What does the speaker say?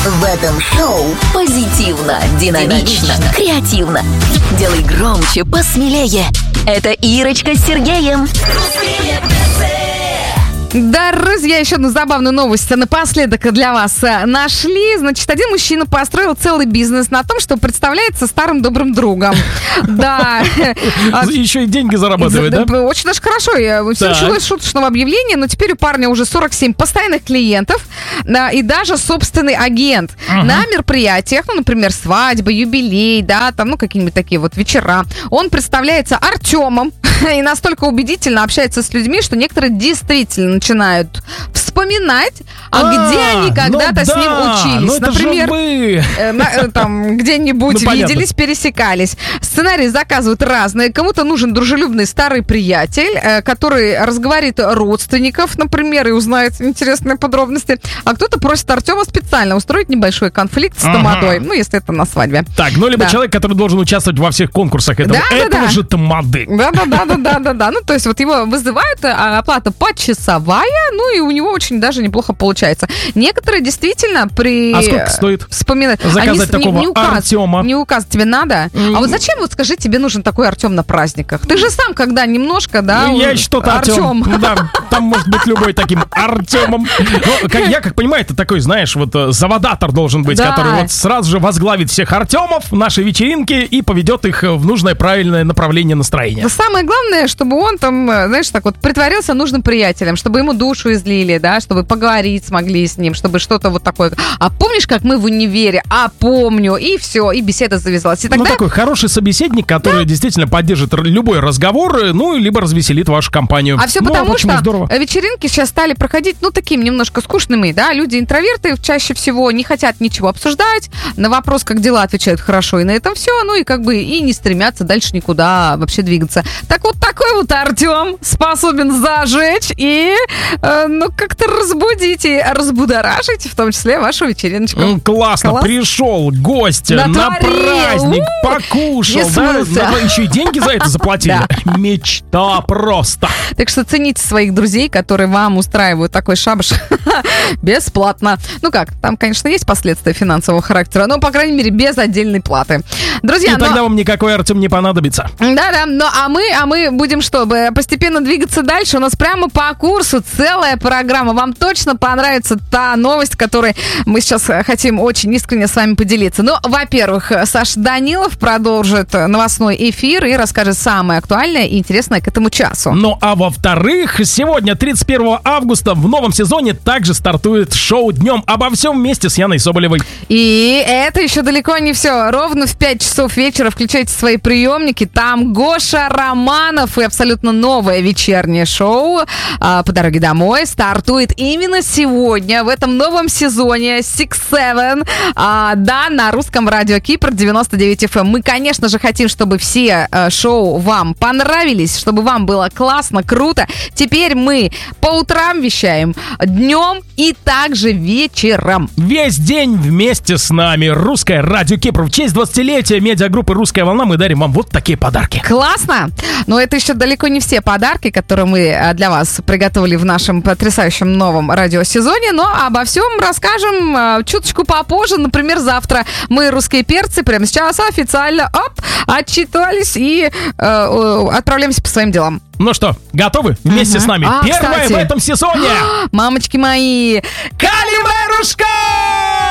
В этом шоу позитивно, динамично, креативно. Делай громче, посмелее. Это Ирочка с Сергеем. Друзья, еще одну забавную новость напоследок для вас нашли. Значит, один мужчина построил целый бизнес на том, что представляется старым добрым другом. Да. Еще и деньги зарабатывает, да? Очень даже хорошо. Все началось с шуточного объявления, но теперь у парня уже 47 постоянных клиентов и даже собственный агент. На мероприятиях, ну, например, свадьба, юбилей, да, там, ну, какие-нибудь такие вот вечера. Он представляется Артемом и настолько убедительно общается с людьми, что некоторые действительно начинают вспоминать, где они когда-то с ним учились. Например, там где-нибудь виделись, пересекались. Сценарии заказывают разные. Кому-то нужен дружелюбный старый приятель, который разговорит родственников, например, и узнает интересные подробности. А кто-то просит Артема специально устроить небольшой конфликт с тамадой. Ну, если это на свадьбе. Так, ну, либо человек, который должен участвовать во всех конкурсах этого же тамады. Да. Ну, то есть вот его вызывают, оплата почасовая, ну, и у него очень даже неплохо получается. Некоторые действительно А сколько стоит вспоминать? заказать такого Артема? Не указывать тебе надо? А вот зачем, вот скажи, тебе нужен такой Артем на праздниках? Ты же сам когда немножко, да? Я что-то Артем. Да, там может быть любой таким Артемом. Но, я как понимаю, это такой, знаешь, вот заводатор должен быть, который вот сразу же возглавит всех Артемов, наши вечеринки и поведет их в нужное правильное направление настроения. Но самое главное, чтобы он там, знаешь, так вот притворился нужным приятелем, чтобы ему душу излили, да, чтобы поговорить смогли с ним, чтобы что-то вот такое. А помнишь, как мы в универе? А помню. И все, и беседа завязалась. И тогда... Ну, такой хороший собеседник, который действительно поддержит любой разговор, ну, либо развеселит вашу компанию. А все потому, что вечеринки сейчас стали проходить, ну, такими немножко скучными, да, люди интроверты чаще всего не хотят ничего обсуждать, на вопрос, как дела, отвечают хорошо, и на этом все, ну, и как бы и не стремятся дальше никуда вообще двигаться. Так вот, такой вот Артем способен зажечь и, ну, как-то разбудить и разбудоражить, в том числе, вашу вечериночку. Классно. Пришел гость на праздник, покушал, да, еще и деньги за это заплатили. Мечта просто. Так что цените своих друзей, которые вам устраивают такой шабаш бесплатно. Ну как, там, конечно, есть последствия финансового характера, но, по крайней мере, без отдельной платы. Друзья, и тогда вам никакой Артем не понадобится. Да-да, ну а мы будем чтобы постепенно двигаться дальше. У нас прямо по курсу целая программа. Вам точно понравится та новость, которой мы сейчас хотим очень искренне с вами поделиться. Ну, во-первых, Саша Данилов продолжит новостной эфир и расскажет самое актуальное и интересное к этому часу. Ну, а во-вторых, сегодня, 31 августа, в новом сезоне также стартует шоу «Днем обо всем» вместе с Яной Соболевой. И это еще далеко не все. Ровно в 5 часов вечера включайте свои приемники. Там Гоша Романов и абсолютно новое вечернее шоу «По дороге домой» стартует именно сегодня, в этом новом сезоне Six-Seven, да, на русском радио Кипр 99 FM. Мы, конечно же, хотим, чтобы все шоу вам понравились, чтобы вам было классно, круто. Теперь мы по утрам вещаем, днем и также вечером. Весь день вместе с нами. Русское радио Кипр. В честь 20-летия медиагруппы «Русская волна» мы дарим вам вот такие подарки. Классно! Но это еще далеко не все подарки, которые мы для вас приготовили в нашем потрясающем новом радиосезоне, но обо всем расскажем чуточку попозже. Например, завтра мы, русские перцы, прямо сейчас официально отчитались и отправляемся по своим делам. Ну что, готовы? Вместе с нами. Первое в этом сезоне. Мамочки мои. Калимерушка!